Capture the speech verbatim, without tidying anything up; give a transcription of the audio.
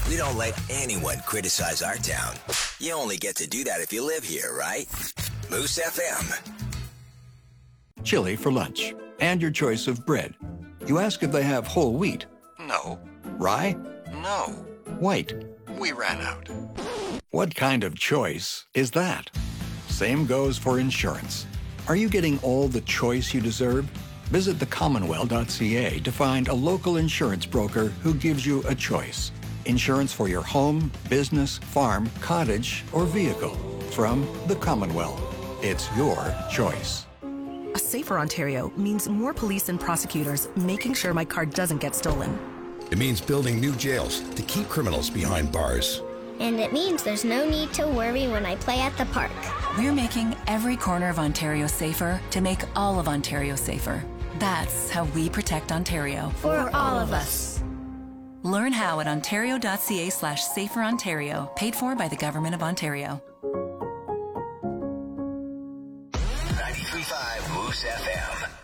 We don't let anyone criticize our town. You only get to do that if you live here, right? Moose F M. Chili for lunch, and your choice of bread. You ask if they have whole wheat. No. Rye? No. White? We ran out. What kind of choice is that? Same goes for insurance. Are you getting all the choice you deserve? Visit the commonwealth dot c a to find a local insurance broker who gives you a choice. Insurance for your home, business, farm, cottage, or vehicle. From the Commonwealth. It's your choice. A safer Ontario means more police and prosecutors making sure my car doesn't get stolen. It means building new jails to keep criminals behind bars. And it means there's no need to worry when I play at the park. We're making every corner of Ontario safer to make all of Ontario safer. That's how we protect Ontario. For all of us. Learn how at ontario.ca slash safer Ontario, paid for by the Government of Ontario. ninety-three point five Moose F M.